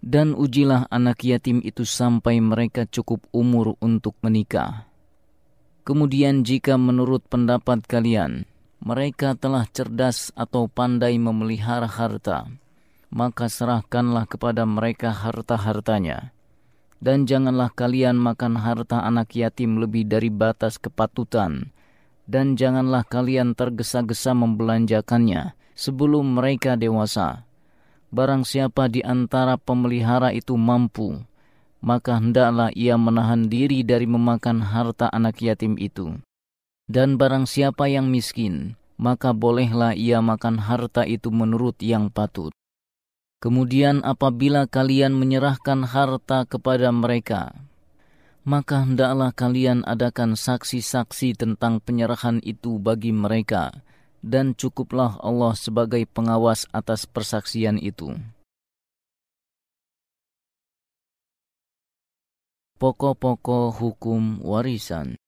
Dan ujilah anak yatim itu sampai mereka cukup umur untuk menikah. Kemudian jika menurut pendapat kalian, mereka telah cerdas atau pandai memelihara harta, maka serahkanlah kepada mereka harta-hartanya. Dan janganlah kalian makan harta anak yatim lebih dari batas kepatutan, dan janganlah kalian tergesa-gesa membelanjakannya sebelum mereka dewasa. Barang siapa di antara pemelihara itu mampu, maka hendaklah ia menahan diri dari memakan harta anak yatim itu. Dan barang siapa yang miskin, maka bolehlah ia makan harta itu menurut yang patut. Kemudian apabila kalian menyerahkan harta kepada mereka, maka hendaklah kalian adakan saksi-saksi tentang penyerahan itu bagi mereka, dan cukuplah Allah sebagai pengawas atas persaksian itu. Pokok-pokok hukum warisan.